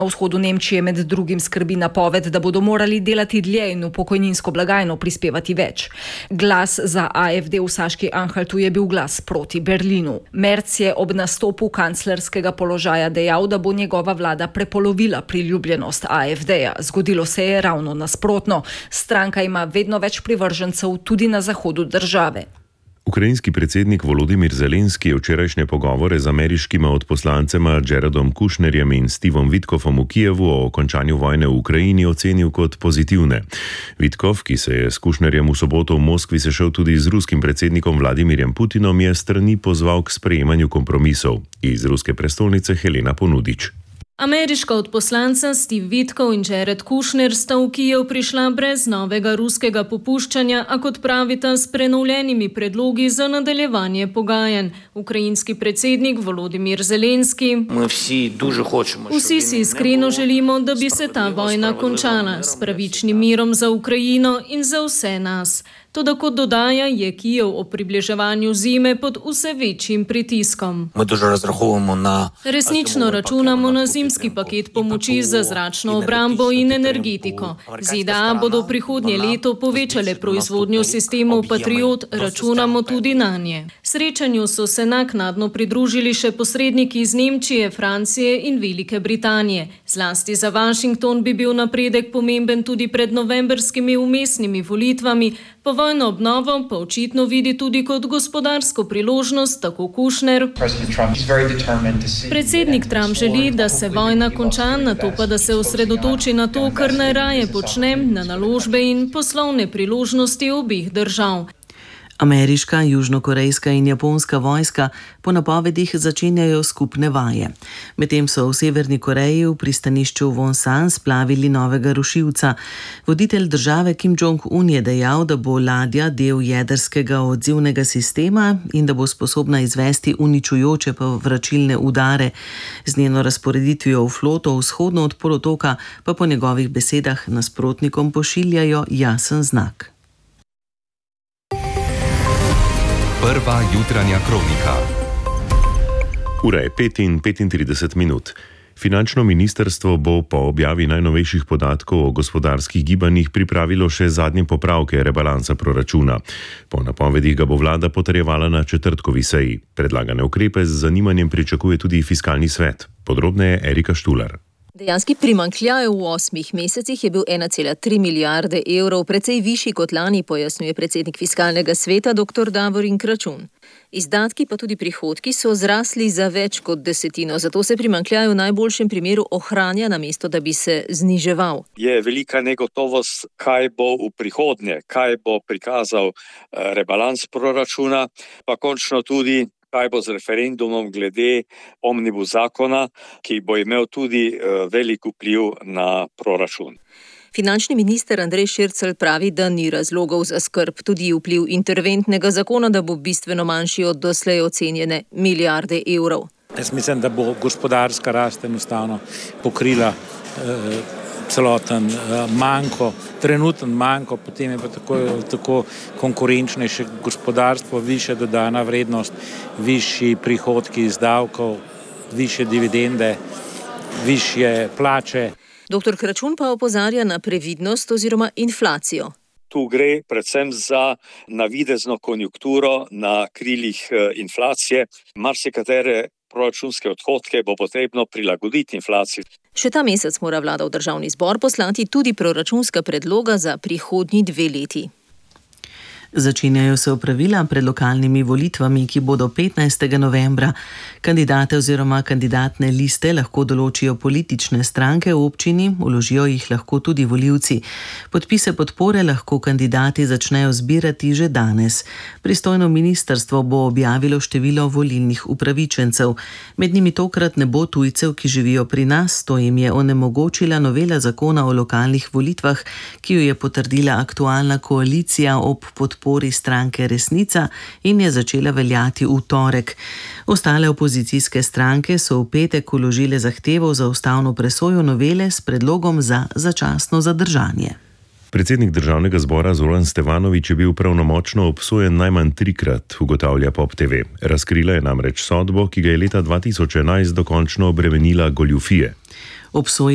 Na vzhodu Nemčije med drugim skrbi napoved, da bodo morali delati dlje in v pokojninsko blagajno prispevati več. Glas za AfD v Saški Anhaltu je bil glas proti Berlinu. Merz je ob nastopu kanclerskega položaja dejal, da bo njegova vlada prepolovila priljubljenost AfD-ja. Zgodilo se je ravno nasprotno. Stranka ima vedno več privržencev tudi na zahodu države. Ukrajinski predsednik Volodymyr Zelenski je včerajšnje pogovore z ameriškima odposlancema Jaredom Kushnerjem in Stevom Witkoffom v Kijevu o končanju vojne v Ukrajini ocenil kot pozitivne. Witkoff, ki se je s Kushnerjem v soboto v Moskvi sešel tudi z ruskim predsednikom Vladimirjem Putinom, je strani pozval k sprejemanju kompromisov. Iz ruske prestolnice Helena Ponudič. Ameriška odposlanca Steve Witkoff in Jared Kushner sta v Kijev prišla brez novega ruskega popuščanja, a kot pravita s prenovljenimi predlogi za nadaljevanje pogajanj. Ukrajinski predsednik Volodymyr Zelenski: Vsi si iskreno želimo, da bi se ta vojna končala s pravičnim mirom za Ukrajino in za vse nas. Toda kot dodaja, je Kijev o približevanju zime pod vse večjim pritiskom. Resnično računamo na zimski paket pomoči za zračno obrambo in energetiko. ZDA bodo prihodnje leto povečale proizvodnjo sistemov Patriot, računamo tudi nanje. Srečanju so se naknadno pridružili še posredniki iz Nemčije, Francije in Velike Britanije. Zlasti za Washington bi bil napredek pomemben tudi pred novembrskimi vmesnimi volitvami. Povojno obnovo pa očitno vidi tudi kot gospodarsko priložnost, tako Kushner. Predsednik Trump želi, da se vojna konča, nato pa da se osredotoči na to, kar najraje počne, na naložbe in poslovne priložnosti obeh držav. Ameriška, južnokorejska in japonska vojska po napovedih začenjajo skupne vaje. Medtem so v Severni Koreji v pristanišču Wonsan splavili novega rušilca. Voditelj države Kim Jong-un je dejal, da bo ladja del jedrskega odzivnega sistema in da bo sposobna izvesti uničujoče povračilne udare. Z njeno razporeditvijo v floto vzhodno od polotoka pa po njegovih besedah nasprotnikom pošiljajo jasen znak. Prva jutranja kronika. Ura je 5:35. Finančno ministrstvo bo po objavi najnovejših podatkov o gospodarskih gibanjih pripravilo še zadnje popravke rebalansa proračuna. Po napovedih ga bo vlada potrjevala na četrtkovi seji. Predlagane ukrepe z zanimanjem pričakuje tudi fiskalni svet. Podrobneje Erika Štular. Dejanski primanjkljaj v 8 mesecih je bil 1,3 milijarde evrov, precej višji kot lani, pojasnjuje predsednik fiskalnega sveta dr. Davorin Kračun. Izdatki pa tudi prihodki so zrasli za več kot desetino, zato se primanjkljaj v najboljšem primeru ohranja, namesto da bi se zniževal. Je velika negotovost, kaj bo v prihodnje, kaj bo prikazal rebalans proračuna, pa končno tudi kaj bo z referendumom glede omnibus zakona, ki bo imel tudi velik vpliv na proračun. Finančni minister Andrej Šircelj pravi, da ni razlogov za skrb. Tudi vpliv interventnega zakona, da bo bistveno manjši od doslej ocenjene milijarde evrov. Jaz mislim, da bo gospodarska rast enostavno pokrila celoten manko, trenuten manko, potem je pa tako konkurenčnejše gospodarstvo, višja dodana vrednost, višji prihodki iz davkov, višje dividende, višje plače. Dr. Kračun pa opozarja na previdnost oziroma inflacijo. Tu gre predvsem za navidezno konjunkturo na krilih inflacije. Marsikatere proračunske odhodke bo potrebno prilagoditi inflaciji. Še ta mesec mora vlada v državni zbor poslati tudi proračunska predloga za prihodnji 2 leti. Začenjajo se opravila pred lokalnimi volitvami, ki bodo 15. novembra. Kandidate oziroma kandidatne liste lahko določijo politične stranke v občini, vložijo jih lahko tudi volivci. Podpise podpore lahko kandidati začnejo zbirati že danes. Pristojno ministrstvo bo objavilo število volilnih upravičencev. Med njimi tokrat ne bo tujcev, ki živijo pri nas, to jim je onemogočila novela zakona o lokalnih volitvah, ki jo je potrdila aktualna koalicija ob podpori stranke Resnica in je začela veljati v torek. Ostale opozicijske stranke so v petek vložile zahtevo za ustavno presojo novele s predlogom za začasno zadržanje. Predsednik državnega zbora Zoran Stevanović je bil pravnomočno obsojen najmanj 3-krat, ugotavlja Pop TV. Razkrila je namreč sodbo, ki ga je leta 2011 dokončno obremenila goljufije.